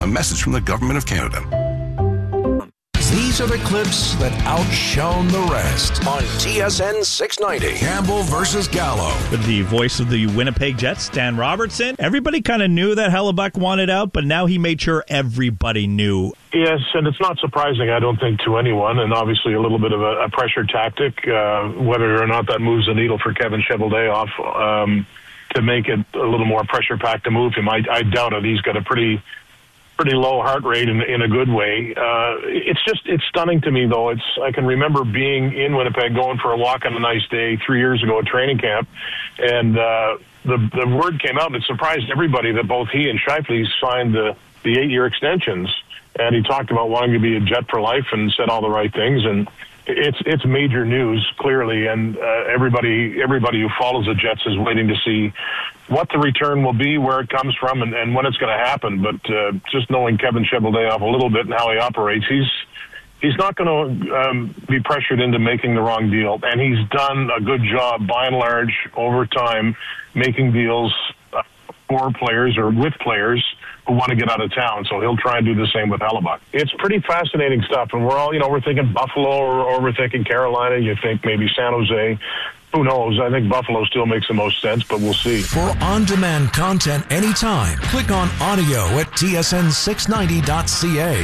A message from the Government of Canada. These are the clips that outshone the rest on TSN 690. Campbell versus Gallo. The voice of the Winnipeg Jets, Dan Robertson. Everybody kind of knew that Hellebuyck wanted out, but now he made sure everybody knew. Yes, and it's not surprising, I don't think, to anyone, and obviously a little bit of a pressure tactic, whether or not that moves the needle for Kevin Cheveldayoff to make it a little more pressure-packed to move him. I doubt it. He's got a pretty low heart rate in a good way. It's stunning to me, though. I can remember being in Winnipeg, going for a walk on a nice day 3 years ago at training camp, and the word came out, and it surprised everybody that both he and Scheifele signed the 8-year extensions. And he talked about wanting to be a Jet for life and said all the right things. And it's major news, clearly, and everybody who follows the Jets is waiting to see what the return will be, where it comes from, and when it's going to happen. But just knowing Kevin Cheveldayoff a little bit and how he operates, he's not going to be pressured into making the wrong deal. And he's done a good job, by and large, over time, making deals for players or with players who want to get out of town. So he'll try and do the same with Hellebuyck. It's pretty fascinating stuff. And we're all, we're thinking Buffalo or we're thinking Carolina. You think maybe San Jose. Who knows? I think Buffalo still makes the most sense, but we'll see. For on-demand content anytime, click on audio at tsn690.ca.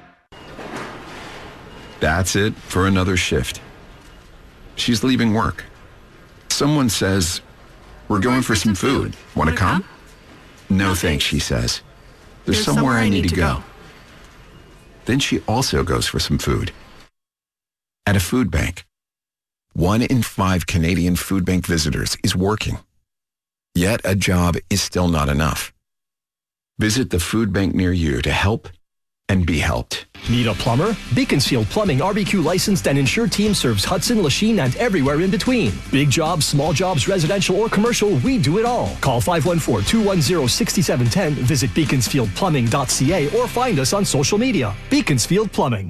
That's it for another shift. She's leaving work. Someone says, "We're going for some food. Want to come?" No thanks, she says. There's somewhere I need to go. Then she also goes for some food. At a food bank. 1 in 5 Canadian food bank visitors is working. Yet a job is still not enough. Visit the food bank near you to help and be helped. Need a plumber? Beaconsfield Plumbing RBQ licensed and insured team serves Hudson, Lachine, and everywhere in between. Big jobs, small jobs, residential or commercial, we do it all. Call 514-210-6710, visit beaconsfieldplumbing.ca, or find us on social media. Beaconsfield Plumbing.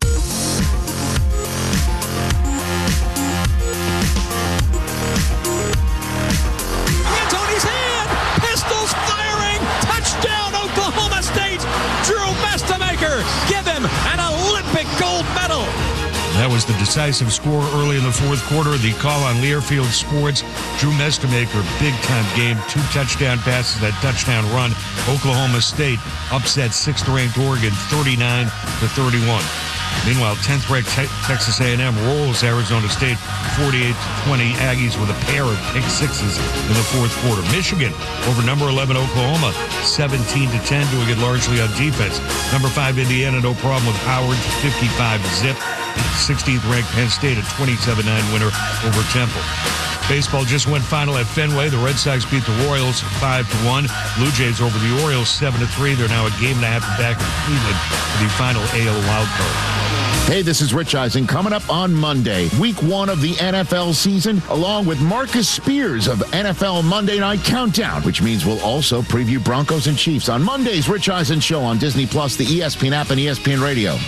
That was the decisive score early in the fourth quarter. The call on Learfield Sports. Drew Mestemaker, big-time game. 2 touchdown passes, that touchdown run. Oklahoma State upset 6th-ranked Oregon 39-31. Meanwhile, 10th-ranked Texas A&M rolls Arizona State 48-20. Aggies with a pair of pick sixes in the fourth quarter. Michigan over number 11 Oklahoma 17-10, doing it largely on defense. Number 5 Indiana, no problem with Howard, 55-zip. 16th-ranked Penn State, a 27-9 winner over Temple. Baseball just went final at Fenway. The Red Sox beat the Royals 5-1. Blue Jays over the Orioles 7-3. They're now a game and a half back in Cleveland for the final AL wildcard. Hey, this is Rich Eisen. Coming up on Monday, week 1 of the NFL season, along with Marcus Spears of NFL Monday Night Countdown, which means we'll also preview Broncos and Chiefs on Monday's Rich Eisen Show on Disney+, the ESPN app, and ESPN Radio.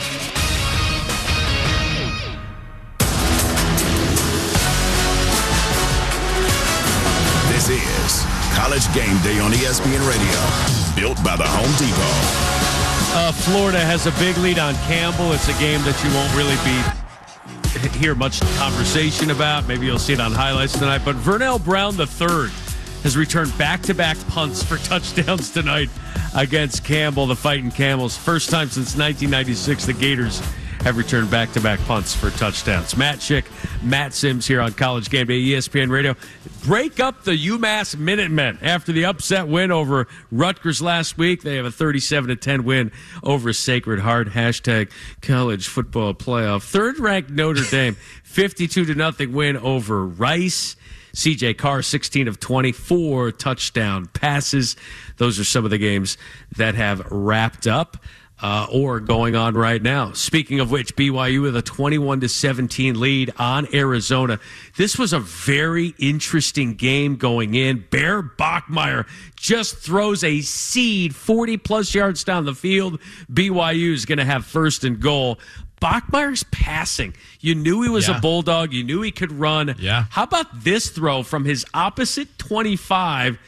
This is College Game Day on ESPN Radio, built by the Home Depot. Florida has a big lead on Campbell. It's a game that you won't really hear much conversation about. Maybe you'll see it on highlights tonight. But Vernell Brown III has returned back-to-back punts for touchdowns tonight against Campbell, the Fighting Camels. First time since 1996 the Gators have returned back-to-back punts for touchdowns. Matt Schick, Matt Sims here on College Game Day, ESPN Radio. Break up the UMass Minutemen after the upset win over Rutgers last week. They have a 37-10 win over Sacred Heart. Hashtag college football playoff. Third-ranked Notre Dame, 52-0 win over Rice. C.J. Carr, 16 of 24 touchdown passes. Those are some of the games that have wrapped up or going on right now. Speaking of which, BYU with a 21-17 lead on Arizona. This was a very interesting game going in. Bear Bachmeier just throws a seed 40-plus yards down the field. BYU is going to have first and goal. Bachmeier's passing. You knew he was a Bulldog. You knew he could run. Yeah. How about this throw from his opposite 25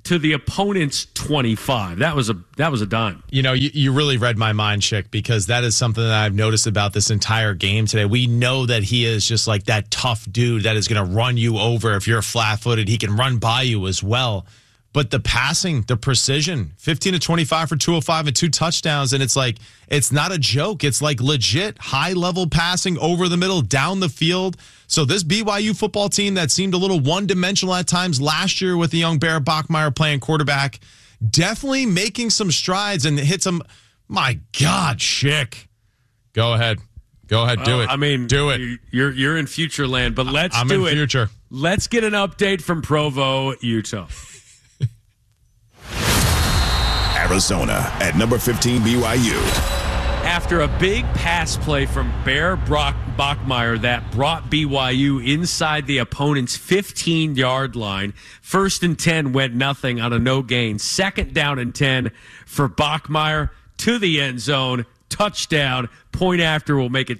to the opponent's 25. That was a dime. You know, you really read my mind, Chick, because that is something that I've noticed about this entire game today. We know that he is just like that tough dude that is going to run you over. If you're flat-footed, he can run by you as well. But the passing, the precision, 15 to 25 for 205 and 2 touchdowns. And it's like, it's not a joke. It's like legit high-level passing over the middle, down the field. So this BYU football team that seemed a little one-dimensional at times last year with the young Bear Bachmeier playing quarterback, definitely making some strides and hit some. My God, Chick. Go ahead. Do it. I mean, do it. You're in future land, but I'm in future. Let's get an update from Provo, Utah. Arizona at number 15 BYU. After a big pass play from Bear Bachmeier that brought BYU inside the opponent's 15-yard line, 1st and 10 went nothing on a no gain. 2nd down and 10 for Bachmeier to the end zone. Touchdown. Point after will make it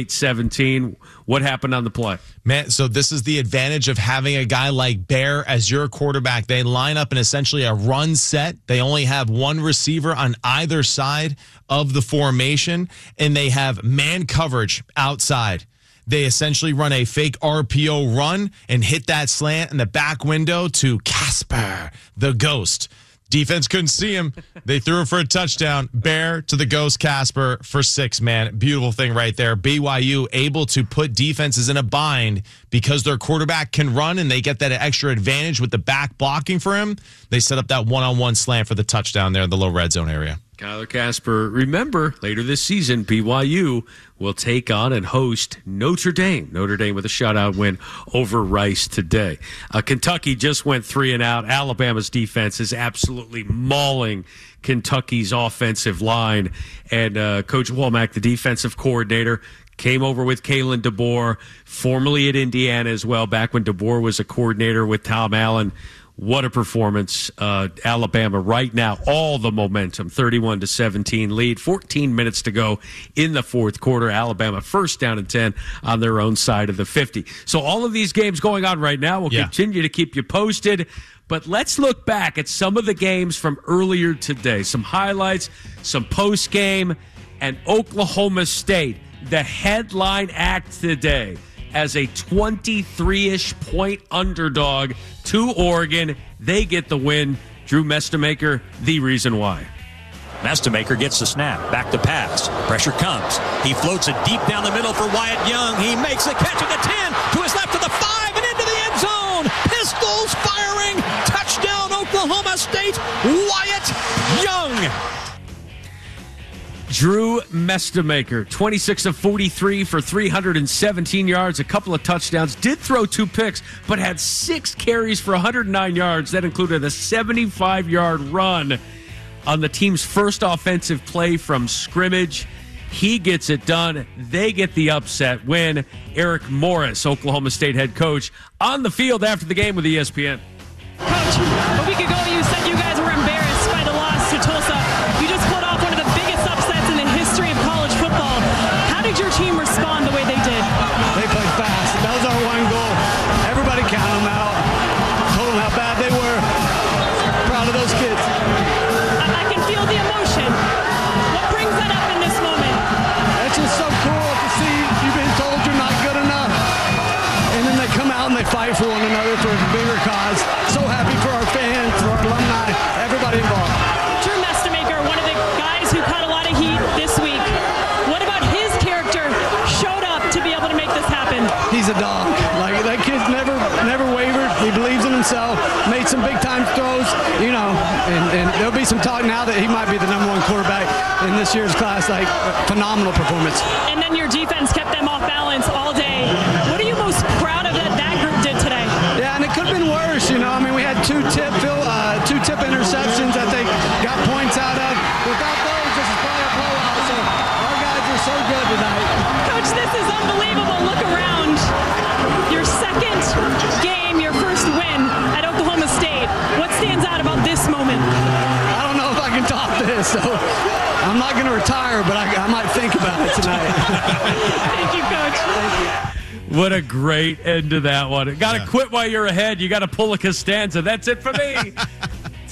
28-17. What happened on the play? Man, so this is the advantage of having a guy like Bear as your quarterback. They line up in essentially a run set. They only have one receiver on either side of the formation, and they have man coverage outside. They essentially run a fake RPO run and hit that slant in the back window to Casper, the ghost. Defense couldn't see him. They threw it for a touchdown. Bear to the ghost Casper for 6, man. Beautiful thing right there. BYU able to put defenses in a bind because their quarterback can run and they get that extra advantage with the back blocking for him. They set up that one-on-one slant for the touchdown there in the low red zone area. Kyler Casper, remember, later this season, BYU will take on and host Notre Dame. Notre Dame with a shutout win over Rice today. Kentucky just went 3-and-out. Alabama's defense is absolutely mauling Kentucky's offensive line. And Coach Womack, the defensive coordinator, came over with Kalen DeBoer, formerly at Indiana as well, back when DeBoer was a coordinator with Tom Allen. What a performance. Alabama right now, all the momentum, 31-17 lead, 14 minutes to go in the fourth quarter. Alabama 1st down and 10 on their own side of the 50. So all of these games going on right now. We'll continue to keep you posted. But let's look back at some of the games from earlier today. Some highlights, some post-game, and Oklahoma State, the headline act today, as a 23-ish point underdog to Oregon. They get the win. Drew Mestemaker, the reason why. Mestemaker gets the snap. Back to pass. Pressure comes. He floats it deep down the middle for Wyatt Young. He makes the catch at the 10, to his left to the 5, and into the end zone. Pistols firing. Touchdown, Oklahoma State. Wyatt Young. Drew Mestemaker, 26 of 43 for 317 yards, a couple of touchdowns, did throw 2 picks, but had 6 carries for 109 yards. That included a 75-yard run on the team's first offensive play from scrimmage. He gets it done. They get the upset win. Eric Morris, Oklahoma State head coach, on the field after the game with ESPN. Coach, a week ago you said you guys were embarrassed by the loss to Tulsa. You just pulled off one of the biggest upsets in the history of college football. How did your team respond the way they did? They played fast. That was our one goal. Everybody counted them out. Told them how bad they were. Proud of those kids. I can feel the emotion. What brings that up in this moment? It's just so cool to see you've been told you're not good enough. And then they come out and they fight for one another for a bigger cause. So happy for our fans, for our alumni, everybody involved. Drew Mestemaker, one of the guys who caught a lot of heat this week. What about his character showed up to be able to make this happen? He's a dog. Like, that kid never wavered. He believes in himself. Made some big time throws, you know, and there'll be some talk now that he might be the #1 quarterback in this year's class. Like, phenomenal performance. And then your defense kept them off balance all day. What are you most proud of that group did today? Yeah, and it could have been worse, you know. I mean, we had two tip interceptions that they got points out of. Without those, this is probably a blowout. So our guys are so good tonight. Coach, this is unbelievable. Look around. Your second game, your first win at Oklahoma State. What stands out about this moment? I don't know if I can top this, so I'm not going to retire, but I might think about it tonight. Thank you, Coach. Thank you. What a great end to that one. Got to quit while you're ahead. You got to pull a Costanza. That's it for me.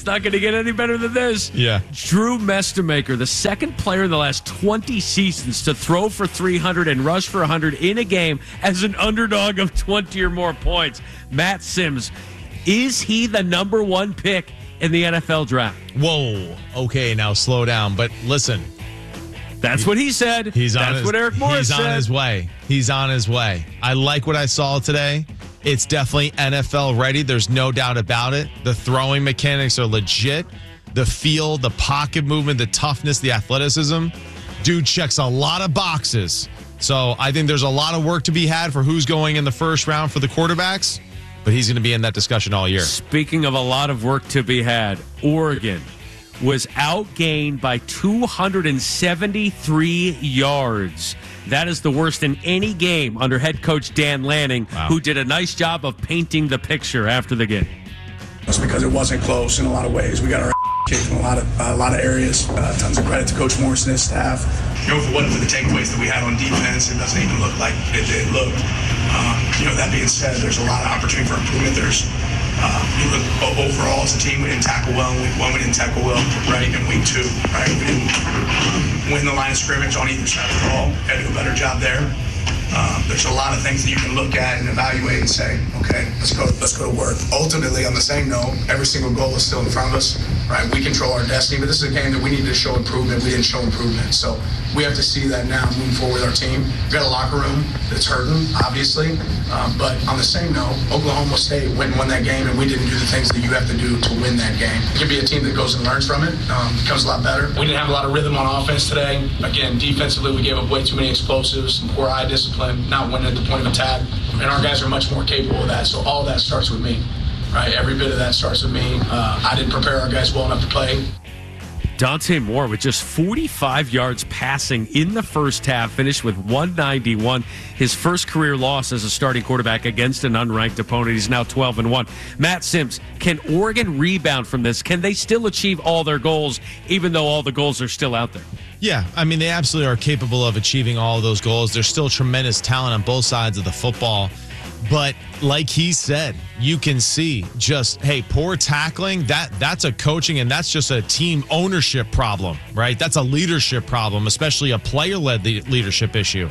not going to get any better than this. Yeah. Drew Mestemaker, the second player in the last 20 seasons to throw for 300 and rush for 100 in a game as an underdog of 20 or more points. Matt Sims, is he the number one pick in the NFL draft? Whoa. Okay, now slow down. But listen. That's what he said. That's what Eric Morris said. He's on his way. He's on his way. I like what I saw today. It's definitely NFL ready. There's no doubt about it. The throwing mechanics are legit. The feel, the pocket movement, the toughness, the athleticism. Dude checks a lot of boxes. So I think there's a lot of work to be had for who's going in the first round for the quarterbacks. But he's going to be in that discussion all year. Speaking of a lot of work to be had, Oregon was outgained by 273 yards. That is the worst in any game under head coach Dan Lanning, who did a nice job of painting the picture after the game. That's because it wasn't close in a lot of ways. We got our kicked in a lot of areas. Tons of credit to Coach Morris and his staff. If it wasn't for the takeaways that we had on defense, it doesn't even look like it did look. That being said, there's a lot of opportunity for improvement. You look overall as a team, we didn't tackle well in week 1, we didn't tackle well right in week 2, right? We didn't win the line of scrimmage on either side of the ball. Got to do a better job there. There's a lot of things that you can look at and evaluate and say, okay, let's go to work. Ultimately, on the same note, every single goal is still in front of us, right? We control our destiny, but this is a game that we need to show improvement. We didn't show improvement, so we have to see that now moving forward with our team. We've got a locker room that's hurting, obviously, but on the same note, Oklahoma State went and won that game, and we didn't do the things that you have to do to win that game. It can be a team that goes and learns from it, becomes a lot better. We didn't have a lot of rhythm on offense today. Again, defensively, we gave up way too many explosives, some poor eye discipline, not winning at the point of attack, and our guys are much more capable of that, so all that starts with me, right? Every bit of that starts with me. I didn't prepare our guys well enough to play. Dante Moore with just 45 yards passing in the first half, finished with 191. His first career loss as a starting quarterback against an unranked opponent. He's now 12-1. Matt Sims, can Oregon rebound from this? Can they still achieve all their goals, even though all the goals are still out there? Yeah, I mean, they absolutely are capable of achieving all of those goals. There's still tremendous talent on both sides of the football. But like he said, you can see just, hey, poor tackling, that's a coaching and that's just a team ownership problem, right? That's a leadership problem, especially a player-led leadership issue.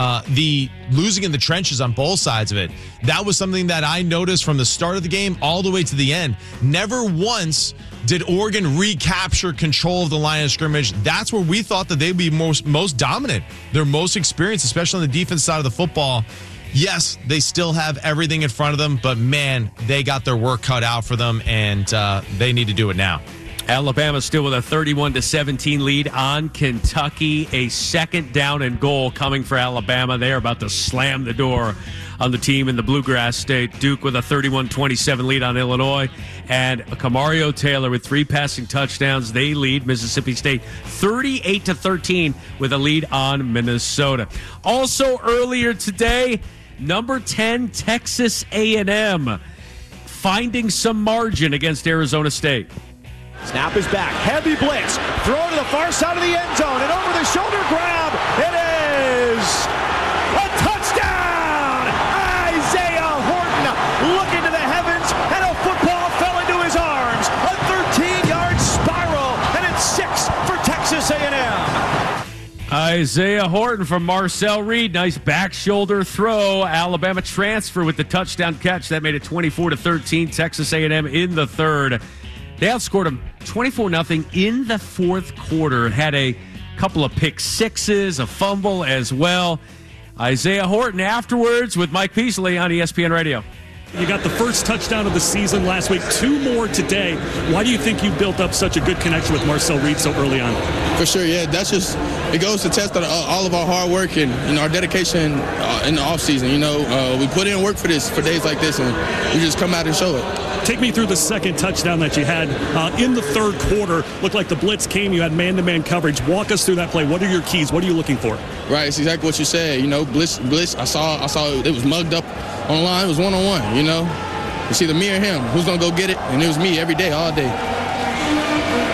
The losing in the trenches on both sides of it, that was something that I noticed from the start of the game all the way to the end. Never once did Oregon recapture control of the line of scrimmage. That's where we thought that they'd be most dominant. They're most experienced, especially on the defense side of the football. Yes, they still have everything in front of them, but man, they got their work cut out for them, and they need to do it now. Alabama still with a 31-17 lead on Kentucky. A second down and goal coming for Alabama. They are about to slam the door on the team in the Bluegrass State. Duke with a 31-27 lead on Illinois. And Kamario Taylor with 3 passing touchdowns. They lead Mississippi State 38-13 with a lead on Minnesota. Also earlier today, number 10 Texas A&M finding some margin against Arizona State. Snap is back. Heavy blitz. Throw to the far side of the end zone. And over the shoulder grab. It is a touchdown. Isaiah Horton looking to the heavens. And a football fell into his arms. A 13-yard spiral. And it's 6 for Texas A&M. Isaiah Horton from Marcel Reed. Nice back shoulder throw. Alabama transfer with the touchdown catch. That made it 24-13. Texas A&M in the third. They outscored them 24-0 in the fourth quarter. Had a couple of pick sixes, a fumble as well. Isaiah Horton afterwards with Mike Peasley on ESPN Radio. You got the first touchdown of the season last week, 2 more today. Why do you think you built up such a good connection with Marcel Reed so early on? For sure, yeah. That's just, it goes to test all of our hard work and our dedication in the offseason. We put in work for days like this, and we just come out and show it. Take me through the second touchdown that you had in the third quarter. Looked like the blitz came. You had man-to-man coverage. Walk us through that play. What are your keys? What are you looking for? Right, it's exactly what you said. Blitz. I saw it was mugged up on the line. It was one-on-one. It's either me or him. Who's gonna go get it? And it was me every day, all day.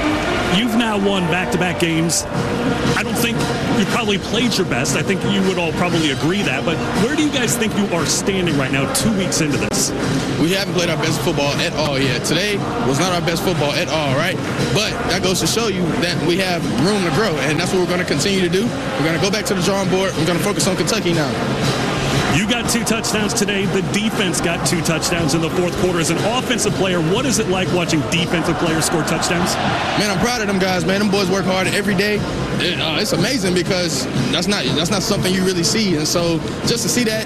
You've now won back-to-back games. I don't think you probably played your best. I think you would all probably agree that. But where do you guys think you are standing right now 2 weeks into this? We haven't played our best football at all yet. Today was not our best football at all, right? But that goes to show you that we have room to grow, and that's what we're going to continue to do. We're going to go back to the drawing board. We're going to focus on Kentucky now. You got 2 touchdowns today. The defense got 2 touchdowns in the fourth quarter. As an offensive player, what is it like watching defensive players score touchdowns? Man, I'm proud of them guys, man. Them boys work hard every day. It's amazing because that's not something you really see. And so just to see that,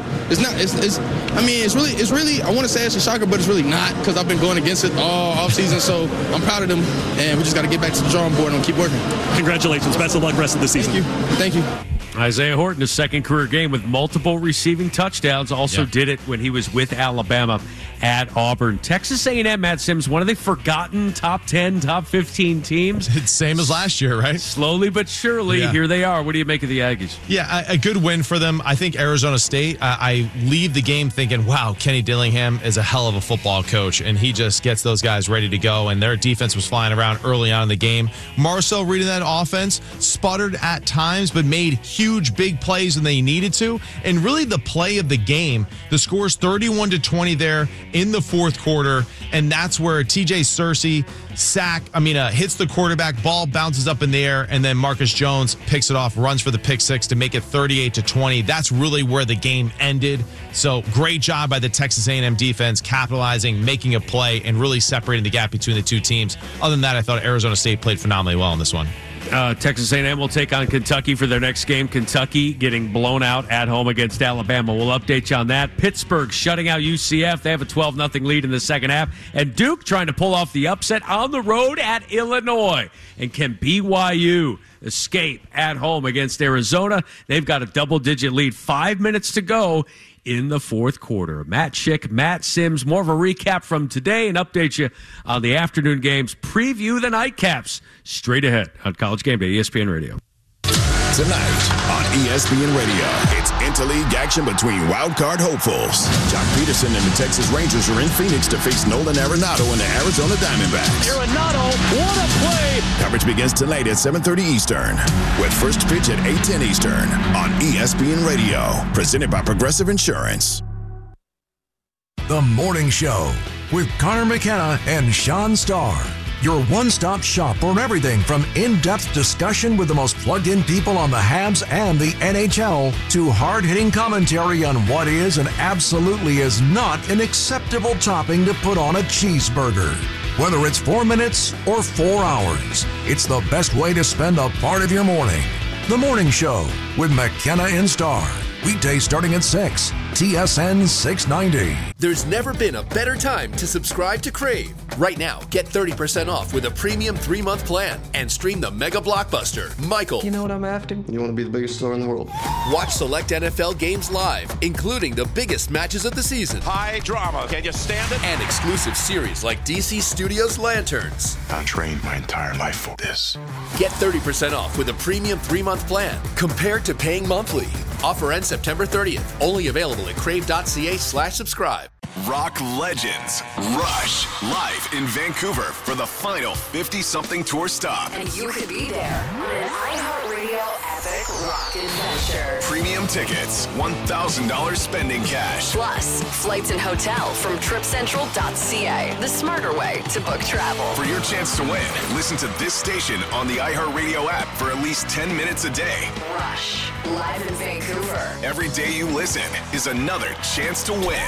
it's really, I want to say it's a shocker, but it's really not because I've been going against it all offseason. So I'm proud of them, and we just got to get back to the drawing board and keep working. Congratulations. Best of luck rest of the season. Thank you. Isaiah Horton, his second career game with multiple receiving touchdowns, also did it when he was with Alabama at Auburn. Texas A&M, Matt Sims, one of the forgotten top 10, top 15 teams. It's same as last year, right? Slowly but surely, here they are. What do you make of the Aggies? Yeah, a good win for them. I think Arizona State, I leave the game thinking, wow, Kenny Dillingham is a hell of a football coach, and he just gets those guys ready to go, and their defense was flying around early on in the game. Marcel reading that offense, sputtered at times, but made huge, big plays when they needed to, and really the play of the game, the score's 31-20 there in the fourth quarter, and that's where TJ Searcy hits the quarterback, ball bounces up in the air, and then Marcus Jones picks it off, runs for the pick six to make it 38-20. That's really where the game ended. So great job by the Texas A&M defense, capitalizing, making a play, and really separating the gap between the two teams. Other than that, I thought Arizona State played phenomenally well in this one. Texas A&M will take on Kentucky for their next game. Kentucky getting blown out at home against Alabama. We'll update you on that. Pittsburgh shutting out UCF. They have a 12-0 lead in the second half. And Duke trying to pull off the upset on the road at Illinois. And can BYU escape at home against Arizona? They've got a double-digit lead. 5 minutes to go in the fourth quarter. Matt Schick, Matt Sims, more of a recap from today and update you on the afternoon games. Preview the nightcaps straight ahead on College Game Day, ESPN Radio. Tonight on ESPN Radio, it's interleague action between wildcard hopefuls. Jock Peterson and the Texas Rangers are in Phoenix to face Nolan Arenado and the Arizona Diamondbacks. Arenado, what a play! Coverage begins tonight at 7:30 Eastern, with first pitch at 8:10 Eastern on ESPN Radio, presented by Progressive Insurance. The Morning Show with Connor McKenna and Sean Starr. Your one-stop shop for everything from in-depth discussion with the most plugged-in people on the Habs and the NHL to hard-hitting commentary on what is and absolutely is not an acceptable topping to put on a cheeseburger. Whether it's 4 minutes or 4 hours, it's the best way to spend a part of your morning. The Morning Show with McKenna and Starr. Weekdays starting at 6, TSN 690. There's never been a better time to subscribe to Crave. Right now, get 30% off with a premium 3-month plan and stream the mega blockbuster, Michael. You know what I'm after? You want to be the biggest star in the world. Watch select NFL games live, including the biggest matches of the season. High drama. Can you stand it? And exclusive series like DC Studios Lanterns. I trained my entire life for this. Get 30% off with a premium 3-month plan compared to paying monthly. Offer ends September 30th. Only available at crave.ca/subscribe. Rock legends Rush live in Vancouver for the final 50-something tour stop. And you could be there on an iHeartRadio epic rock adventure. Premium tickets, $1,000 spending cash. Plus, flights and hotel from tripcentral.ca. The smarter way to book travel. For your chance to win, listen to this station on the iHeartRadio app for at least 10 minutes a day. Rush, live in Vancouver. Every day you listen is another chance to win.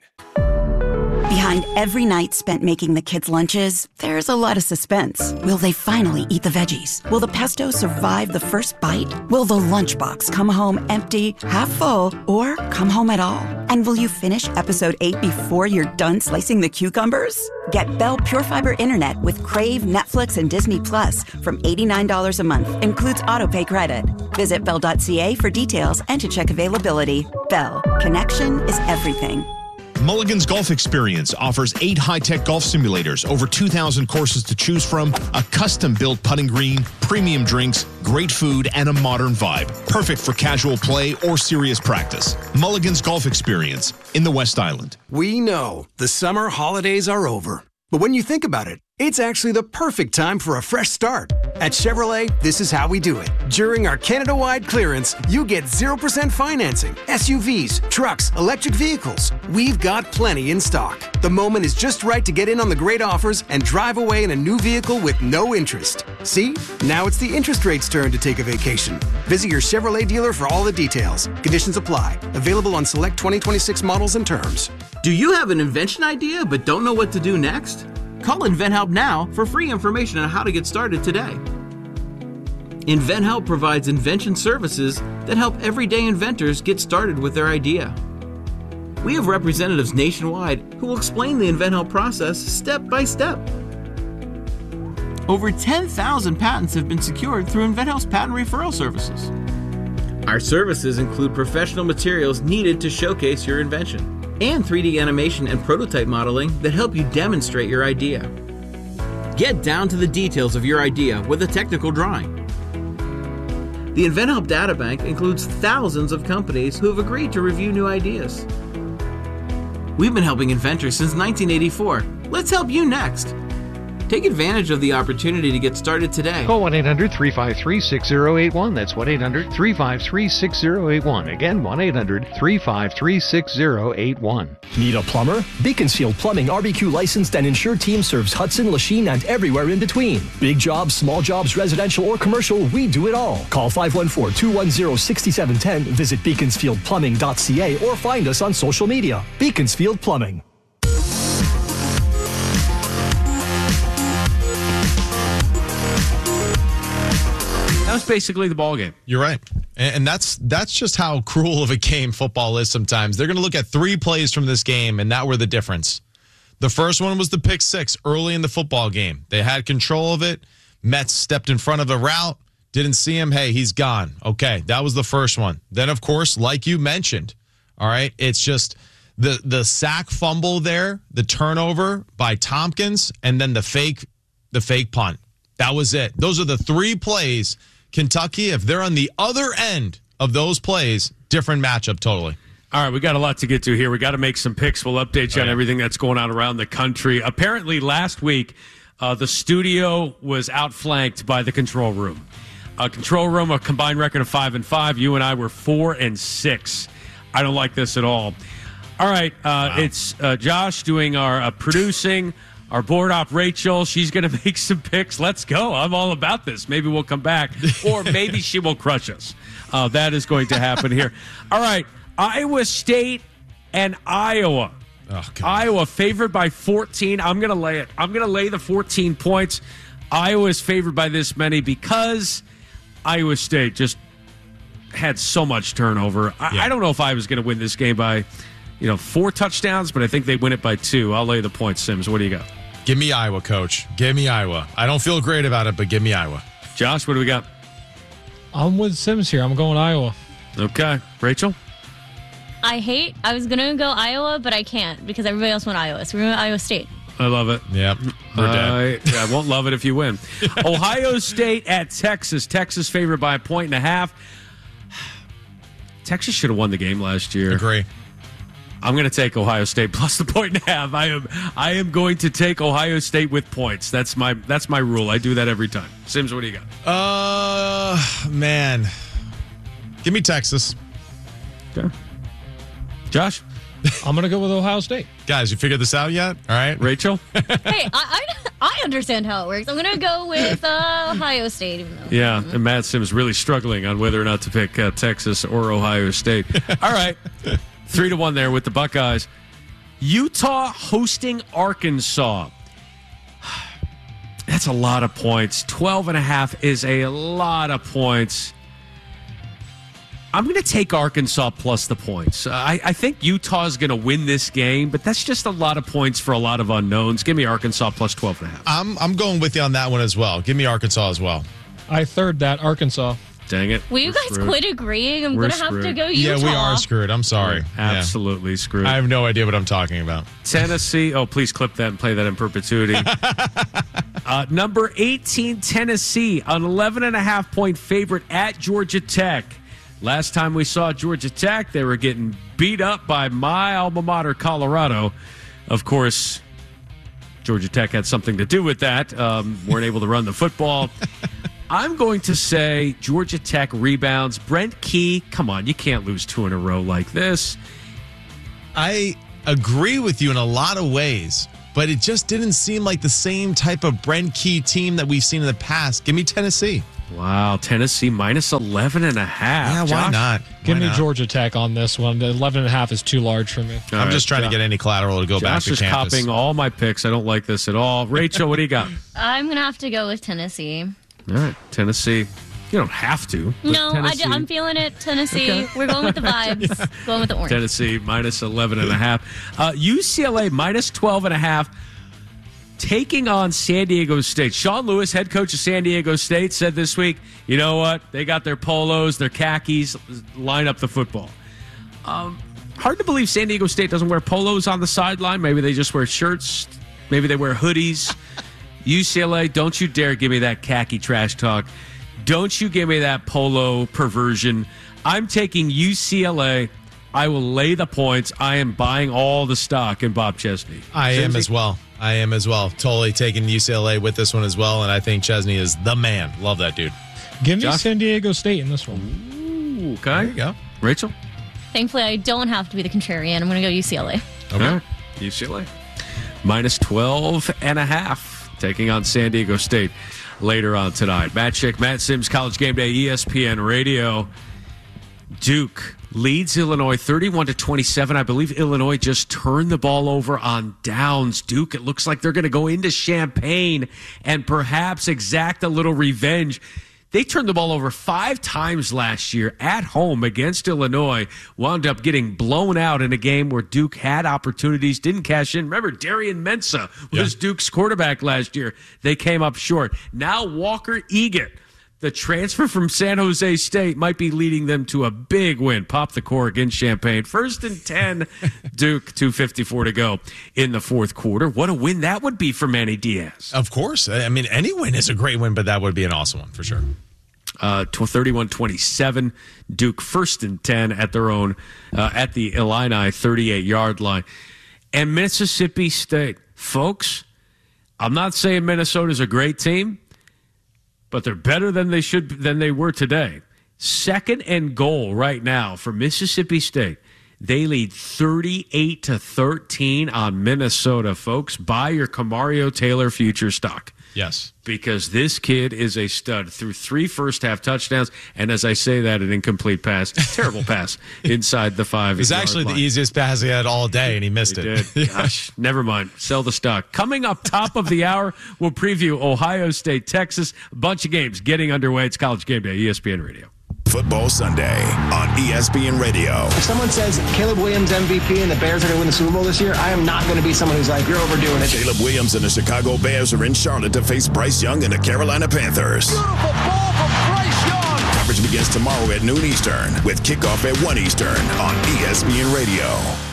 Behind every night spent making the kids' lunches, there's a lot of suspense. Will they finally eat the veggies? Will the pesto survive the first bite? Will the lunchbox come home empty, half full, or come home at all? And will you finish episode 8 before you're done slicing the cucumbers? Get Bell Pure Fiber Internet with Crave, Netflix, and Disney Plus from $89 a month. Includes autopay credit. Visit Bell.ca for details and to check availability. Bell. Connection is everything. Mulligan's Golf Experience offers 8 high-tech golf simulators, over 2,000 courses to choose from, a custom-built putting green, premium drinks, great food, and a modern vibe. Perfect for casual play or serious practice. Mulligan's Golf Experience in the West Island. We know the summer holidays are over. But when you think about it, It's actually the perfect time for a fresh start. At Chevrolet, this is how we do it. During our Canada-wide clearance, you get 0% financing, SUVs, trucks, electric vehicles. We've got plenty in stock. The moment is just right to get in on the great offers and drive away in a new vehicle with no interest. See? Now it's the interest rate's turn to take a vacation. Visit your Chevrolet dealer for all the details. Conditions apply. Available on select 2026 models and terms. Do you have an invention idea but don't know what to do next? Call InventHelp now for free information on how to get started today. InventHelp provides invention services that help everyday inventors get started with their idea. We have representatives nationwide who will explain the InventHelp process step by step. Over 10,000 patents have been secured through InventHelp's patent referral services. Our services include professional materials needed to showcase your invention, and 3D animation and prototype modeling that help you demonstrate your idea. Get down to the details of your idea with a technical drawing. The InventHelp Databank includes thousands of companies who have agreed to review new ideas. We've been helping inventors since 1984. Let's help you next. Take advantage of the opportunity to get started today. Call 1-800-353-6081. That's 1-800-353-6081. Again, 1-800-353-6081. Need a plumber? Beaconsfield Plumbing RBQ licensed and insured team serves Hudson, Lachine, and everywhere in between. Big jobs, small jobs, residential or commercial, we do it all. Call 514-210-6710, visit beaconsfieldplumbing.ca or find us on social media. Beaconsfield Plumbing. That was basically the ball game. You're right. And that's just how cruel of a game football is sometimes. They're going to look at 3 plays from this game, and that were the difference. The first one was the pick 6 early in the football game. They had control of it. Mets stepped in front of the route, didn't see him. Hey, he's gone. Okay, that was the first one. Then, of course, like you mentioned, all right, it's just the sack fumble there, the turnover by Tompkins, and then the fake punt. That was it. Those are the 3 plays. Kentucky, if they're on the other end of those plays, different matchup totally. All right, we got a lot to get to here. We got to make some picks. We'll update you on everything that's going on around the country. Apparently, last week, the studio was outflanked by the control room. Control room, a combined record of 5-5. You and I were 4-6. I don't like this at all. All right, It's Josh doing our producing. Our board op, Rachel, she's going to make some picks. Let's go. I'm all about this. Maybe we'll come back, or maybe she will crush us. That is going to happen here. All right, Iowa State and Iowa. Oh, Iowa favored by 14. I'm going to lay it. I'm going to lay the 14 points. Iowa is favored by this many because Iowa State just had so much turnover. I don't know if Iowa's going to win this game by 4 touchdowns, but I think they win it by 2. I'll lay the points, Sims. What do you got? Give me Iowa, Coach. Give me Iowa. I don't feel great about it, but give me Iowa. Josh, what do we got? I'm with Sims here. I'm going Iowa. Okay. Rachel? I was going to go Iowa, but I can't because everybody else went Iowa. So we're going Iowa State. I love it. Yep. I won't love it if you win. Ohio State at Texas. Texas favored by 1.5. Texas should have won the game last year. Agree. I'm going to take Ohio State plus the 1.5. I am going to take Ohio State with points. That's my rule. I do that every time. Sims, what do you got? Man. Give me Texas. Okay. Josh? I'm going to go with Ohio State. Guys, you figured this out yet? All right. Rachel? Hey, I understand how it works. I'm going to go with Ohio State. Even though yeah, and Matt Sims really struggling on whether or not to pick Texas or Ohio State. All right. 3-1 there with the Buckeyes. Utah hosting Arkansas. That's a lot of points. 12.5 is a lot of points. I'm going to take Arkansas plus the points. I think Utah is going to win this game, but that's just a lot of points for a lot of unknowns. Give me Arkansas plus 12.5. I'm going with you on that one as well. Give me Arkansas as well. I third that, Arkansas. Dang it. Will you guys quit agreeing? I'm going to have to go Utah. Yeah, we are screwed. I'm sorry. Absolutely screwed. I have no idea what I'm talking about. Tennessee. Oh, please clip that and play that in perpetuity. Number 18, Tennessee, an 11.5-point favorite at Georgia Tech. Last time we saw Georgia Tech, they were getting beat up by my alma mater, Colorado. Of course, Georgia Tech had something to do with that. Weren't able to run the football. I'm going to say Georgia Tech rebounds. Brent Key, come on, you can't lose 2 in a row like this. I agree with you in a lot of ways, but it just didn't seem like the same type of Brent Key team that we've seen in the past. Give me Tennessee. Wow, Tennessee minus 11.5. Yeah, Josh? why not? Give me not? Georgia Tech on this one. The 11.5 is too large for me. I'm just trying to get any collateral to go back to Josh is campus. copying all my picks. I don't like this at all. Rachel, what do you got? I'm going to have to go with Tennessee. All right, Tennessee. You don't have to. No, Tennessee. I'm feeling it. Tennessee. Okay. We're going with the vibes. Going with the orange. Tennessee minus 11.5. UCLA minus 12.5. Taking on San Diego State. Sean Lewis, head coach of San Diego State, said this week, you know what? They got their polos, their khakis, line up the football. Hard to believe San Diego State doesn't wear polos on the sideline. Maybe they just wear shirts. Maybe they wear hoodies. UCLA, don't you dare give me that khaki trash talk. Don't you give me that polo perversion. I'm taking UCLA. I will lay the points. I am buying all the stock in Bob Chesney. I am as well. Totally taking UCLA with this one as well, and I think Chesney is the man. Love that dude. Give me Josh? San Diego State in this one. Ooh, okay. There you go. Rachel? Thankfully, I don't have to be the contrarian. I'm going to go UCLA. Okay. All right. UCLA. Minus 12.5. Taking on San Diego State later on tonight. Matt Schick, Matt Sims, College Game Day, ESPN Radio. Duke leads Illinois 31-27. I believe Illinois just turned the ball over on downs. Duke, it looks like they're going to go into Champaign and perhaps exact a little revenge. They turned the ball over 5 times last year at home against Illinois. Wound up getting blown out in a game where Duke had opportunities, didn't cash in. Remember, Darian Mensah was Duke's quarterback last year. They came up short. Now Walker Egan, the transfer from San Jose State, might be leading them to a big win. Pop the cork in Champaign. 1st and 10, Duke, 2:54 to go in the fourth quarter. What a win that would be for Manny Diaz. Of course. I mean, any win is a great win, but that would be an awesome one for sure. 31-27, Duke 1st and 10 at their own, at the Illini 38-yard line. And Mississippi State. Folks, I'm not saying Minnesota's a great team, but they're better than they were today. 2nd and goal right now for Mississippi State. They lead 38-13 on Minnesota, folks. Buy your Kamario Taylor future stock. Yes. Because this kid is a stud. Threw 3 first-half touchdowns, and as I say that, an incomplete pass. Terrible pass inside the 5-yard line. It was actually the easiest pass he had all day, and he missed it. Did. Gosh, never mind. Sell the stock. Coming up top of the hour, we'll preview Ohio State, Texas. A bunch of games getting underway. It's College Game Day, ESPN Radio. Football Sunday on ESPN Radio. If someone says Caleb Williams MVP and the Bears are going to win the Super Bowl this year, I am not going to be someone who's like, you're overdoing it. Caleb Williams and the Chicago Bears are in Charlotte to face Bryce Young and the Carolina Panthers. Beautiful ball from Bryce Young. Coverage begins tomorrow at noon Eastern with kickoff at 1 Eastern on ESPN Radio.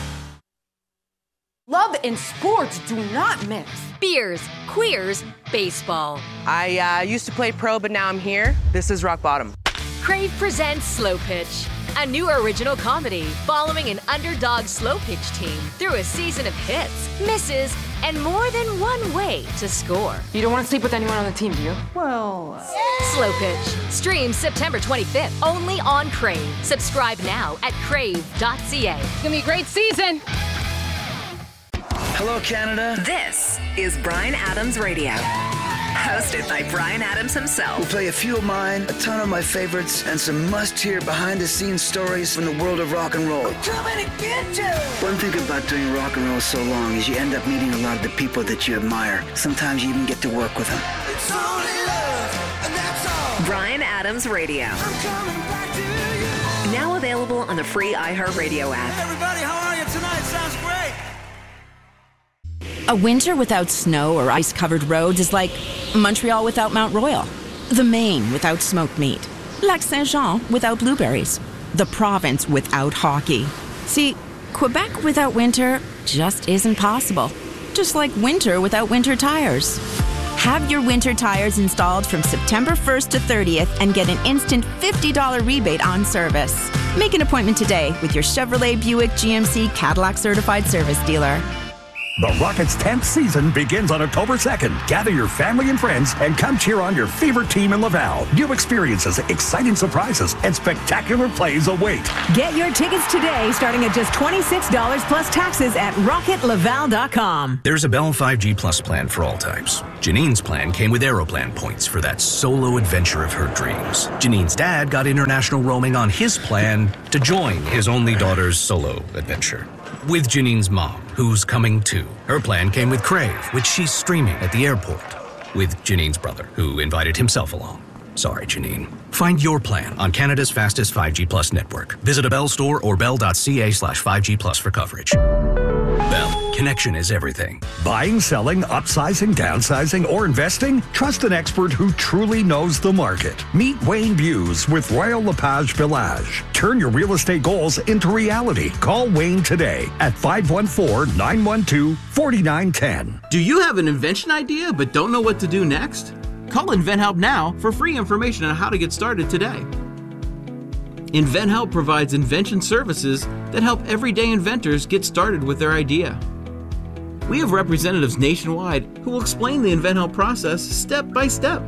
Love and sports do not mix. Beers, queers, baseball. I used to play pro, but now I'm here. This is rock bottom. Crave presents Slow Pitch, a new original comedy following an underdog slow pitch team through a season of hits, misses, and more than one way to score. You don't want to sleep with anyone on the team, do you? Well... Slow Pitch. Streams September 25th only on Crave. Subscribe now at crave.ca. It's going to be a great season. Hello, Canada. This is Bryan Adams Radio. Hosted by Bryan Adams himself. We'll play a few of mine, a ton of my favorites, and some must-hear behind-the-scenes stories from the world of rock and roll. We're coming to get you! One thing about doing rock and roll so long is you end up meeting a lot of the people that you admire. Sometimes you even get to work with them. It's only love, and that's all. Bryan Adams Radio. I'm coming back to you. Now available on the free iHeartRadio app. Hey, everybody, how are you tonight? Sounds great. A winter without snow or ice-covered roads is like Montreal without Mount Royal, the Maine without smoked meat, Lac Saint-Jean without blueberries, the province without hockey. See, Quebec without winter just isn't possible, just like winter without winter tires. Have your winter tires installed from September 1st to 30th and get an instant $50 rebate on service. Make an appointment today with your Chevrolet, Buick, GMC, Cadillac certified service dealer. The Rockets' 10th season begins on October 2nd. Gather your family and friends and come cheer on your favorite team in Laval. New experiences, exciting surprises, and spectacular plays await. Get your tickets today, starting at just $26 plus taxes at RocketLaval.com. There's a Bell 5G Plus plan for all types. Janine's plan came with Aeroplan points for that solo adventure of her dreams. Janine's dad got international roaming on his plan to join his only daughter's solo adventure. With Janine's mom, who's coming too. Her plan came with Crave, which she's streaming at the airport. With Janine's brother, who invited himself along. Sorry, Janine. Find your plan on Canada's fastest 5G Plus network. Visit a Bell store or bell.ca/5G Plus for coverage. Bell, connection is everything. Buying, selling, upsizing, downsizing, or investing? Trust an expert who truly knows the market. Meet Wayne Buse with Royal LePage Village. Turn your real estate goals into reality. Call Wayne today at 514-912-4910. Do you have an invention idea but don't know what to do next? Call InventHelp now for free information on how to get started today. InventHelp provides invention services that help everyday inventors get started with their idea. We have representatives nationwide who will explain the InventHelp process step by step.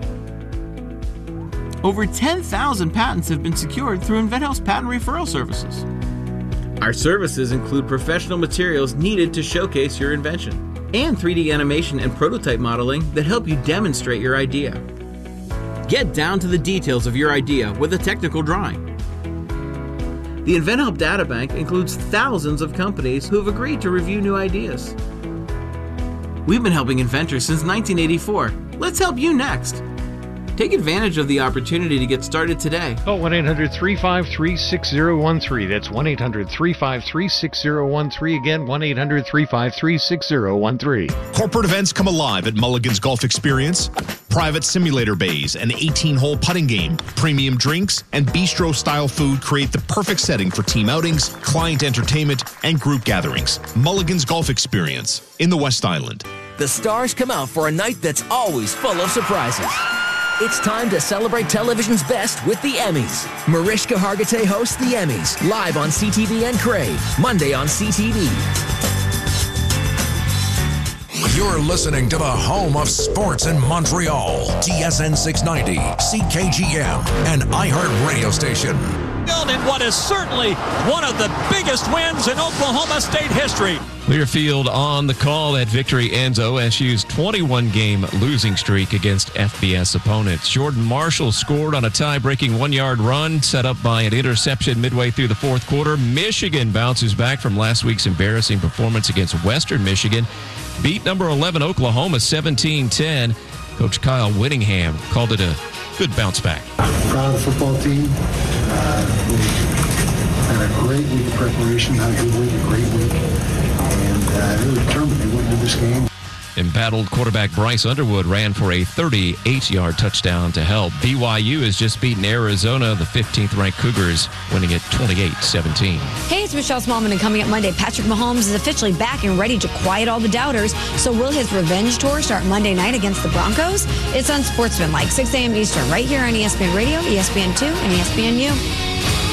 Over 10,000 patents have been secured through InventHelp's patent referral services. Our services include professional materials needed to showcase your invention and 3D animation and prototype modeling that help you demonstrate your idea. Get down to the details of your idea with a technical drawing. The InventHelp Databank includes thousands of companies who have agreed to review new ideas. We've been helping inventors since 1984. Let's help you next. Take advantage of the opportunity to get started today. Call 1-800-353-6013. That's 1-800-353-6013. Again, 1-800-353-6013. Corporate events come alive at Mulligan's Golf Experience. Private simulator bays, an 18-hole putting game, premium drinks, and bistro-style food create the perfect setting for team outings, client entertainment, and group gatherings. Mulligan's Golf Experience in the West Island. The stars come out for a night that's always full of surprises. It's time to celebrate television's best with the Emmys. Mariska Hargitay hosts the Emmys, live on CTV and Crave, Monday on CTV. You're listening to the home of sports in Montreal, TSN 690, CKGM, and iHeart Radio Station. In what is certainly one of the biggest wins in Oklahoma State history. Learfield on the call. That victory ends OSU's 21-game losing streak against FBS opponents. Jordan Marshall scored on a tie-breaking one-yard run set up by an interception midway through the fourth quarter. Michigan bounces back from last week's embarrassing performance against Western Michigan. Beat number 11 Oklahoma 17-10. Coach Kyle Whittingham called it a good bounce back. Proud of the football team. We had a great week of preparation, not a good week, a great week. And they were determined they wouldn't lose this game. Embattled quarterback Bryce Underwood ran for a 38-yard touchdown to help. BYU has just beaten Arizona, the 15th-ranked Cougars, winning it 28-17. Hey, it's Michelle Smallman, and coming up Monday, Patrick Mahomes is officially back and ready to quiet all the doubters. So will his revenge tour start Monday night against the Broncos? It's on Sportsmanlike, 6 a.m. Eastern, right here on ESPN Radio, ESPN2, and ESPNU.